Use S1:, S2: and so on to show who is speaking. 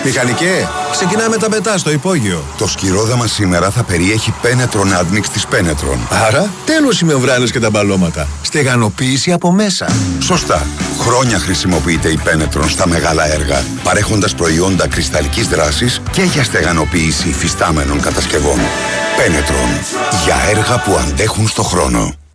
S1: Μηχανικέ, ξεκινάμε τα πετά στο υπόγειο.
S2: Το σκυρόδαμα σήμερα θα περιέχει Penetron Admix της Penetron.
S1: Άρα, τέλος οι μεμβράνες και τα μπαλώματα. Στεγανοποίηση από μέσα.
S2: Σωστά. Χρόνια χρησιμοποιείται η Penetron στα μεγάλα έργα, παρέχοντας προϊόντα κρυσταλλικής δράσης και για στεγανοποίηση υφιστάμενων κατασκευών. Penetron. Για έργα που αντέχουν στο χρόνο.